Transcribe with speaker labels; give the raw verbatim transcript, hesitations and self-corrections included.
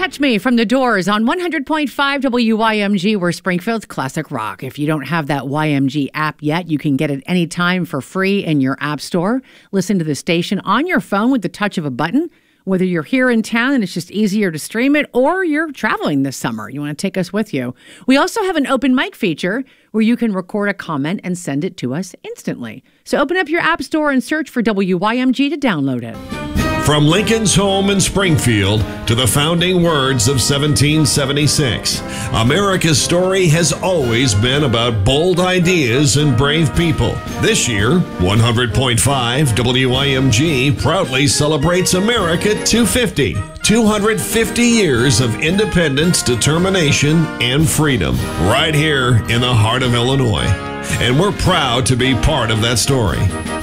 Speaker 1: Touch Me from The Doors on one hundred point five W Y M G, we're Springfield's classic rock. If you don't have that Y M G app yet, you can get it anytime for free in your app store. Listen to the station on your phone with the touch of a button. Whether you're here in town and it's just easier to stream it, or you're traveling this summer, you want to take us with you. We also have an open mic feature where you can record a comment and send it to us instantly. So open up your app store and search for W Y M G to download it.
Speaker 2: From Lincoln's home in Springfield to the founding words of seventeen seventy-six, America's story has always been about bold ideas and brave people. This year, one hundred point five W Y M G proudly celebrates America two fifty. two hundred fifty years of independence, determination, and freedom, right here in the heart of Illinois. And we're proud to be part of that story.